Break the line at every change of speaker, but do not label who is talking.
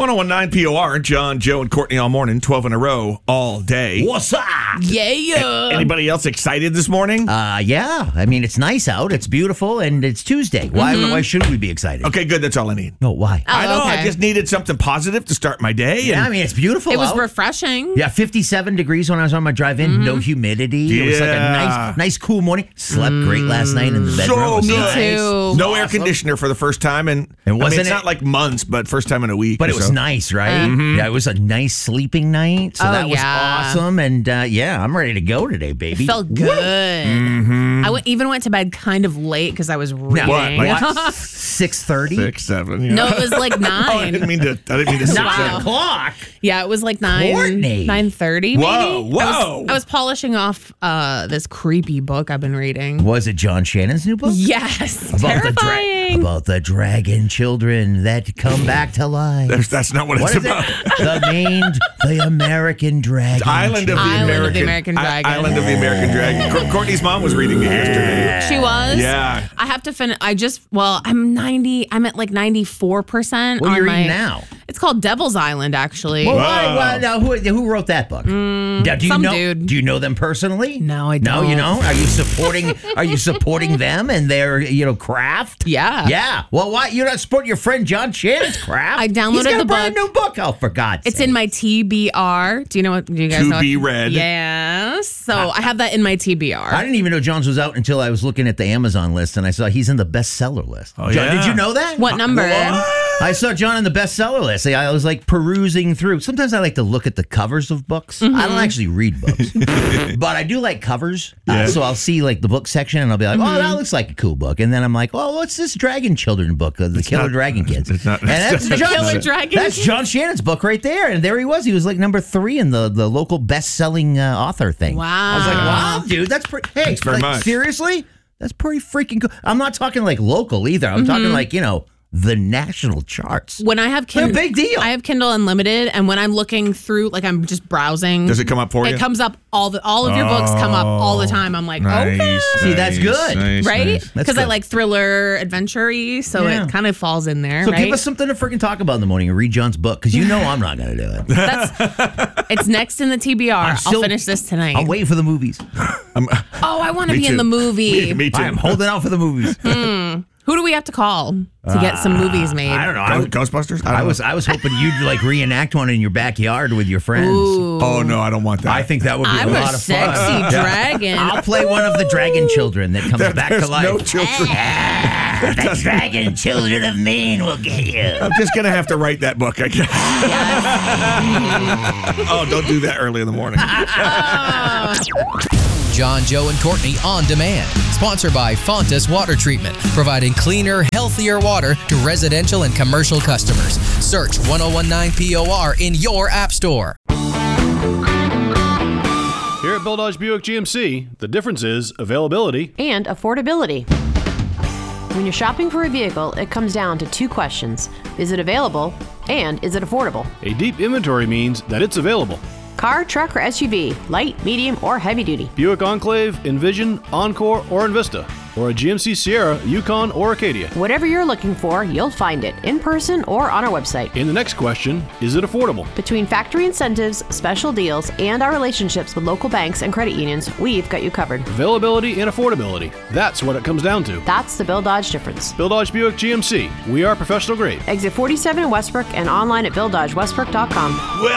1019 POR, John, Joe, and Courtney all morning, 12 in a row, all day.
What's up?
Yeah.
Anybody else excited this morning?
Yeah. I mean, it's nice out. It's beautiful, and it's Tuesday. Why shouldn't we be excited?
Okay, good. That's all I need.
No, why?
Oh,
I know.
okay.
I just needed something positive to start my day.
Yeah, I mean, it's beautiful
It was
out.
refreshing.
Yeah, 57 degrees when I was on my drive in. No humidity. It was like
Yeah.
a nice, cool morning. Slept great last night in the bedroom.
So
It was
good.
nice.
too.
No air conditioner for the first time. And
wasn't
it's
it-
not like months, but first time in a week.
But
or
it was
so.
nice, right? Yeah, it was a nice sleeping night. So
Oh,
that was
yeah.
awesome. And yeah, I'm ready to go today, baby.
Felt good. I even went to bed kind of late because I was reading.
What? Like
6:30?
6, 7. Yeah.
No, it was like 9.
Oh, I didn't mean to. 6.
9 o'clock?
Yeah, it was like 9.
Courtney.
9:30 maybe.
Whoa.
I was polishing off this creepy book I've been reading.
Was it John Shannon's new book?
Yes.
About
Terrifying.
about the dragon children that come back to life.
That's not what
What
it's
is
about.
it? the American dragon.
Island of the
Island of
American,
the American Dragon.
Island of the American Dragon. Courtney's mom was reading it yesterday.
She was.
Yeah.
I have to finish. I'm 90. I'm at like 94%.
What are
on
you
my,
reading now?
It's called Devil's Island, actually.
Well,
Wow.
now, who wrote that book? Now, do you
some
know?
dude.
Do you know them personally?
No, I
No, you
don't.
know? Are you supporting? Are you supporting them and their craft?
Yeah.
Yeah. Well, why you're not supporting your friend John Shannon's craft?
I downloaded
He's got
the
a brand
book.
new book out for God's
It's
sake.
in my TBR. Do you know what? Do you guys
To
know?
be read.
Yes. So I have that in my TBR.
I didn't even know John's was out until I was looking at the Amazon list and I saw he's in the bestseller list.
Oh,
John,
yeah.
did you know that?
What number?
I saw John in the bestseller list. I was like perusing through. Sometimes I like to look at the covers of books. I don't actually read books, but I do like covers. So I'll see like the book section and I'll be like, oh, that looks like a cool book. And then I'm like, oh, what's this Dragon Children book? The Killer Dragon Kids.
It's not.
And that's
The
John,
Killer Dragon
That's
Kids.
John Shannon's book right there. And there he was. He was like number 3 in the local best-selling author thing.
Wow.
I was like, wow, dude, that's pretty. Hey,
Thanks very much.
Seriously? That's pretty freaking cool. I'm not talking like local either. I'm talking like, the national charts.
When I have
They're a
Kindle,
big deal.
I have Kindle Unlimited, and when I'm looking through, like I'm just browsing.
Does it come up for you?
It comes up all of your books come up all the time. I'm like, okay,
See, that's good.
right?
That's
Because I
good.
like thriller, adventure-y, so
Yeah.
it kind of falls in there.
So
right?
give us something to freaking talk about in the morning and read John's book because I'm not going to do it.
It's next in the TBR.
still-
I'll finish this tonight.
I'm waiting for the movies.
Oh, I want to
Me
be in
too.
the movie.
Me too.
I'm holding out for the movies.
Who do we have to call to get some movies made?
I don't know.
Ghostbusters?
I was hoping you'd like reenact one in your backyard with your friends.
Ooh.
Oh, no, I don't want that.
I think that would be
I'm
a
a
lot of fun.
sexy dragon.
I'll play one of the dragon children that comes back to
There's
life.
no children.
The dragon children of Maine will get you.
I'm just going to have to write that book, I guess. Oh, don't do that early in the morning.
John, Joe, and Courtney on demand. Sponsored by Fontas Water Treatment, providing cleaner, healthier water to residential and commercial customers. Search 1019 POR in your app store.
Here at Bill Dodge Buick GMC, the difference is availability.
And affordability. When you're shopping for a vehicle, it comes down to 2 questions. Is it available? And is it affordable?
A deep inventory means that it's available.
Car, truck, or SUV, light, medium, or heavy duty.
Buick Enclave, Envision, Encore, or Envista. Or a GMC Sierra, Yukon, or Acadia.
Whatever you're looking for, you'll find it in person or on our website.
In the next question, is it affordable?
Between factory incentives, special deals, and our relationships with local banks and credit unions, we've got you covered.
Availability and affordability. That's what it comes down to.
That's the Bill Dodge difference.
Bill Dodge Buick GMC. We are professional grade.
Exit 47 in Westbrook and online at BillDodgeWestbrook.com.